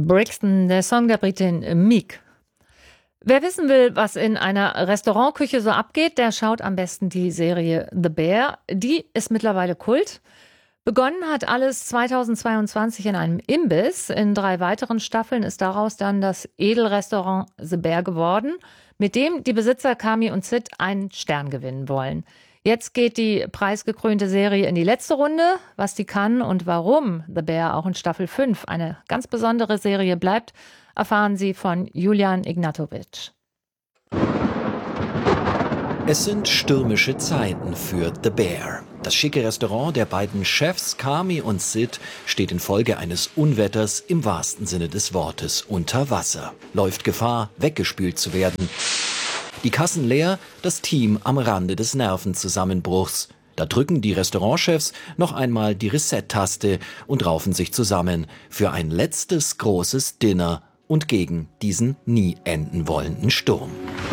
Brixton, der Song der Britin Meek. Wer wissen will, was in einer Restaurantküche so abgeht, der schaut am besten die Serie The Bear. Die ist mittlerweile Kult. Begonnen hat alles 2022 in einem Imbiss. In 3 weiteren Staffeln ist daraus dann das Edelrestaurant The Bear geworden, mit dem die Besitzer Carmy und Sid einen Stern gewinnen wollen. Jetzt geht die preisgekrönte Serie in die letzte Runde. Was die kann und warum The Bear auch in Staffel 5 eine ganz besondere Serie bleibt, erfahren Sie von Julian Ignatovic. Es sind stürmische Zeiten für The Bear. Das schicke Restaurant der beiden Chefs Carmy und Sid steht infolge eines Unwetters im wahrsten Sinne des Wortes unter Wasser. Läuft Gefahr, weggespült zu werden. Die Kassen leer, das Team am Rande des Nervenzusammenbruchs. Da drücken die Restaurantchefs noch einmal die Reset-Taste und raufen sich zusammen für ein letztes großes Dinner und gegen diesen nie enden wollenden Sturm.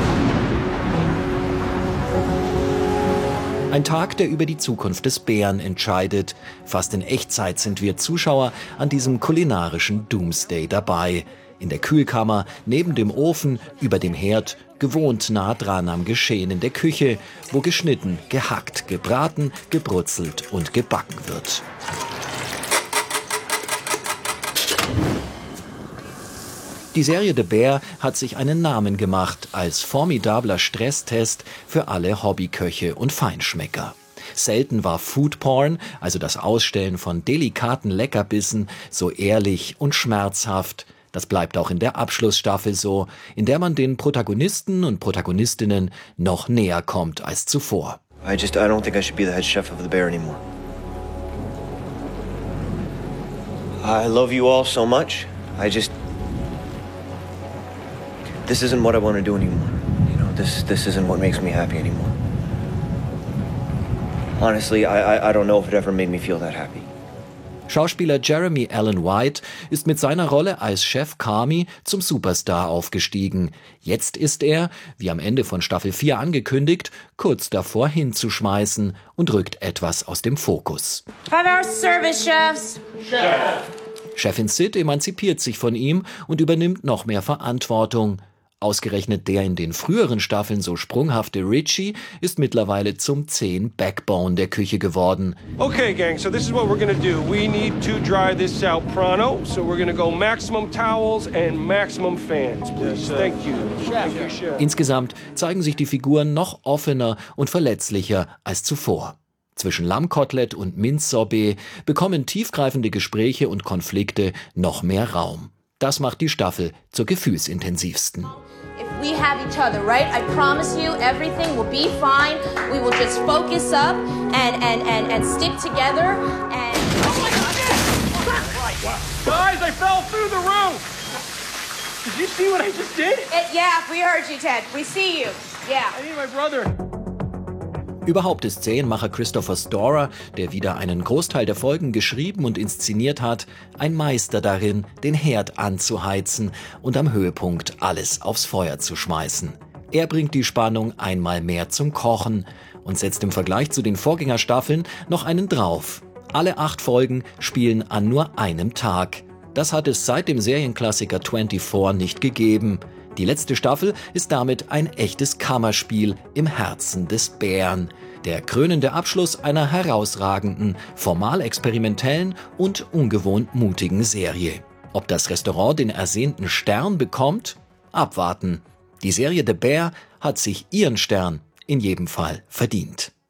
Ein Tag, der über die Zukunft des Bären entscheidet. Fast in Echtzeit sind wir Zuschauer an diesem kulinarischen Doomsday dabei. In der Kühlkammer, neben dem Ofen, über dem Herd, gewohnt nah dran am Geschehen in der Küche, wo geschnitten, gehackt, gebraten, gebrutzelt und gebacken wird. Die Serie The Bear hat sich einen Namen gemacht als formidabler Stresstest für alle Hobbyköche und Feinschmecker. Selten war Foodporn, also das Ausstellen von delikaten Leckerbissen, so ehrlich und schmerzhaft. Das bleibt auch in der Abschlussstaffel so, in der man den Protagonisten und Protagonistinnen noch näher kommt als zuvor. I don't think I should be the head chef of The Bear anymore. I love you all so much. This isn't what I want to do anymore. You know, this isn't what makes me happy anymore. Honestly, I don't know if it ever made me feel that happy. Schauspieler Jeremy Allen White ist mit seiner Rolle als Chef Carmy zum Superstar aufgestiegen. Jetzt ist er, wie am Ende von Staffel 4 angekündigt, kurz davor hinzuschmeißen und rückt etwas aus dem Fokus. 5 hours service, chefs. Chef. Chefin Sid emanzipiert sich von ihm und übernimmt noch mehr Verantwortung. Ausgerechnet der in den früheren Staffeln so sprunghafte Richie ist mittlerweile zum zähen Backbone der Küche geworden. Okay, gang, so this is what we're gonna do. We need to dry this out pronto, so we're gonna go maximum towels and maximum fans, please. Thank you. Thank you, Chef. Insgesamt zeigen sich die Figuren noch offener und verletzlicher als zuvor. Zwischen Lammkotelett und Minzsorbet bekommen tiefgreifende Gespräche und Konflikte noch mehr Raum. Das macht die Staffel zur gefühlsintensivsten. If we have each other, right? I promise you everything will be fine. We will just focus up and stick together and oh my God! Guys, I fell through the roof. Did you see what I just did? Yeah, we heard you, Ted. We see you. Yeah. I need my brother. Überhaupt ist Serienmacher Christopher Storer, der wieder einen Großteil der Folgen geschrieben und inszeniert hat, ein Meister darin, den Herd anzuheizen und am Höhepunkt alles aufs Feuer zu schmeißen. Er bringt die Spannung einmal mehr zum Kochen und setzt im Vergleich zu den Vorgängerstaffeln noch einen drauf. Alle 8 Folgen spielen an nur einem Tag. Das hat es seit dem Serienklassiker 24 nicht gegeben. Die letzte Staffel ist damit ein echtes Kammerspiel im Herzen des Bären. Der krönende Abschluss einer herausragenden, formal experimentellen und ungewohnt mutigen Serie. Ob das Restaurant den ersehnten Stern bekommt? Abwarten. Die Serie The Bear hat sich ihren Stern in jedem Fall verdient.